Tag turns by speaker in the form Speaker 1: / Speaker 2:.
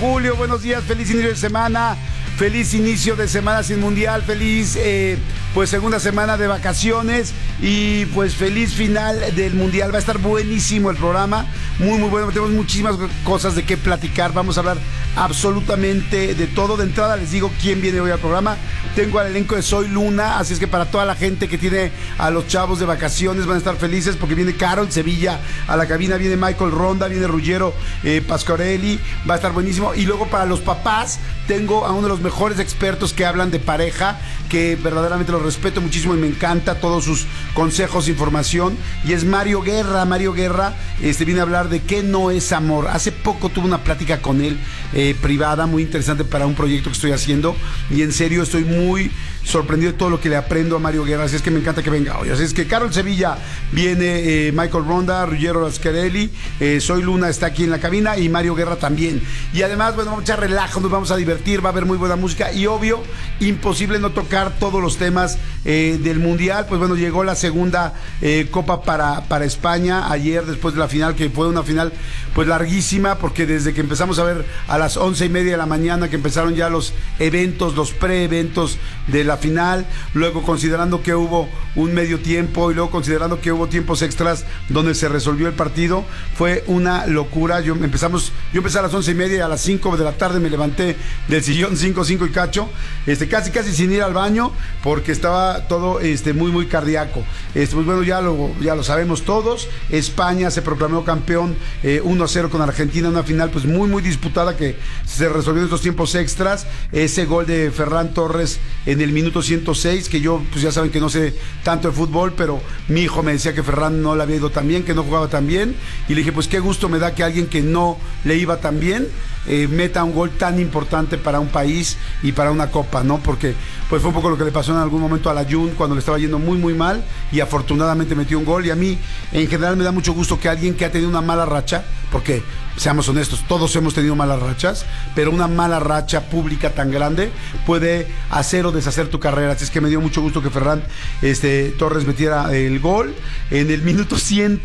Speaker 1: julio, buenos días, feliz inicio de semana. Feliz inicio de semana sin mundial, feliz pues segunda semana de vacaciones y pues feliz final del mundial. Va a estar buenísimo el programa, muy bueno, tenemos muchísimas cosas de qué platicar, vamos a hablar absolutamente de todo. De entrada les digo quién viene hoy al programa. Tengo al elenco de Soy Luna, así es que para toda la gente que tiene a los chavos de vacaciones van a estar felices porque viene Carol Sevilla a la cabina, viene Michael Ronda, viene Ruggero Pasquarelli, va a estar buenísimo. Y luego para los papás tengo a uno de los mejores expertos que hablan de pareja, que verdaderamente los respeto muchísimo y me encanta todos sus consejos, información, y es Mario Guerra. Mario Guerra viene a hablar de qué no es amor. Hace poco tuve una plática con él privada, muy interesante para un proyecto que estoy haciendo, y en serio estoy muy sorprendido de todo lo que le aprendo a Mario Guerra, así es que me encanta que venga hoy. Así es que Carol Sevilla viene, Michael Ronda, Ruggero Pasquarelli, Soy Luna está aquí en la cabina y Mario Guerra también. Y además, bueno, vamos a echar relajo, nos vamos a divertir, va a haber muy buena música y obvio, imposible no tocar todos los temas del mundial. Pues bueno, llegó la segunda copa para España ayer, después de la final, que fue una final pues larguísima, porque desde que empezamos a ver a las 11:30 de la mañana que empezaron ya los eventos, los pre-eventos de la final, luego considerando que hubo un medio tiempo y luego considerando que hubo tiempos extras donde se resolvió el partido, fue una locura. Yo empecé a las 11:30 y a las 5 de la tarde me levanté del sillón, 5 y cacho, casi sin ir al baño, porque estaba todo muy cardíaco. Pues bueno, ya lo sabemos todos. España se proclamó campeón 1-0 con Argentina, una final pues muy disputada que se resolvió en estos tiempos extras. Ese gol de Ferran Torres en el minuto 106, que yo pues ya saben que no sé tanto de fútbol, pero mi hijo me decía que Ferran no le había ido tan bien, que no jugaba tan bien, y le dije pues qué gusto me da que alguien que no le iba tan bien meta un gol tan importante para un país y para una copa, ¿no? Porque pues fue un poco lo que le pasó en algún momento a la Jun cuando le estaba yendo muy mal, y afortunadamente metió un gol. Y a mí en general me da mucho gusto que alguien que ha tenido una mala racha, porque seamos honestos, todos hemos tenido malas rachas, pero una mala racha pública tan grande puede hacer o deshacer tu carrera. Así es que me dio mucho gusto que Ferran Torres metiera el gol en el minuto 100